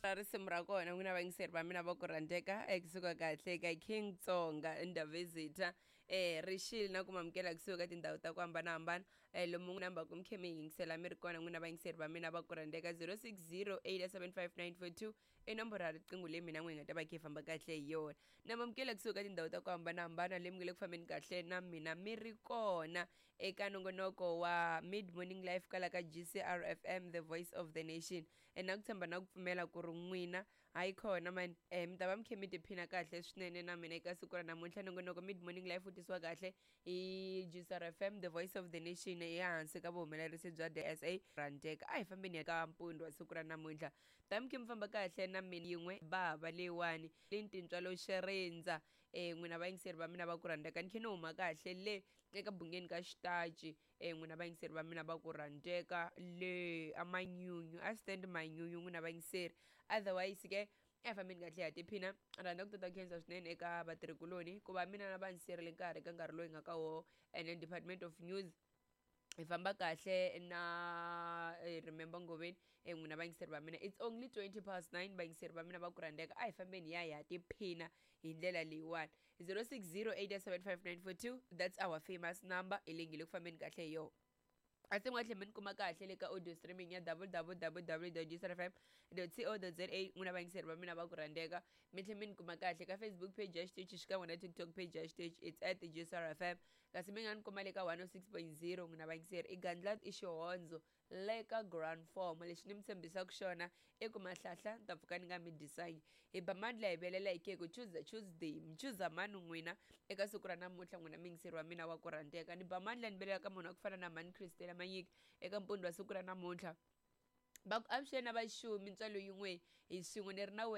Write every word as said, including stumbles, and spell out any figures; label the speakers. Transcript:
Speaker 1: risimu ra kona n'wina vangiseri va mina va ku rhandzeka ekusuka kahle ka King Tsonga Ndavizitha eh rixile na ku mamukela kusuka ka tindhawu ta ku hambanahambana eh lomu namba ku mkhe mi yingisela mi ri kona n'wina vangiseri va mina va ku rhandzeka zero six zero eight seven five nine four two i nomboro ya riqingho leyi mina n'wi nga ta va khe famba kahle hi yona na mamukela kusuka ka tindhawu ta ku hambanahambana leyi mi nga le ku fambeni kahle na mina mi ri kona eka nongonoko wa Mid Morning Live kala ka G C R F M, the voice of the nation. And na ku tshemba na ku pfumela ku ri n'wina hayi khona man eh mi ta va mi khe mi tiphina kahle swinene na mina eka siku ra namuntlha nongonoko Mid Morning Live u tisiwa kahle hi G C R F M, the voice of the nation, ehansi ka vuhumelerisi bya D S A randeka a hi fambeni ya ka mpundwa siku ra namuntlha ta mi khe mi famba kahle na mina yin'we bava leyiwani leyi ntintwa lo xerindza eh n'wina vayingiseri va mina va ku rhandeka ni khe ni huma kahle le eka bungeni ka xitaci eh n'wina vayingiseri va mina va ku rhandeka le amanyunyu a stand manyunyu n'wina vayingiseri otherwise ke a fambeni kahle ya tiphina rhandza ku tota khensa swinene eka vatirhikuloni ku va mina na va ni siyerile nkarhi ka nkarhi loyi nga ka woho and then Department of News hi famba kahle na remember ngoveni eh n'wina vayingiseri va mina it's only twenty past nine vayingiseri va mina va ku rhandeka a hi fambeni ya hi ya tiphina hi ndlela leyiwani zero six zero eight seven five nine four two, that's our famous number hi leyi nge le ku fambeni kahle hi yona asi mi nga tlhela mi ni kuma kahle le ka audio streaming ya w w w dot g c r f m dot co dot za n'wina vayingiseri va mina va ku rhandeka mi tlhela mi ni kuma kahle ka Facebook page ya xitichi xikan'we na TikTok page ya xitichi, it's at G C R F M. Kasi mi nga ni kuma le ka one oh six point zero n'wina vayingiseri i Gandlat i xihondzo le ka ground form lexi ni mi tshembisaka xona i ku mahlahla ni ta pfuka ni nga mi design hi ba mandla hi velela hi ke ku Tuesday Tuesday mi chuza mani n'wina eka siku ra namuntlha n'wina muyingiseri wa mina wa ku rhandeka ni ba mandla ni velela ka munhu wa ku fana na mani Christela Manyika eka mpundwa wa siku ra namuntlha va ku avuxeni na vaxumi ntswalo yin'we hi swin'we ni ri na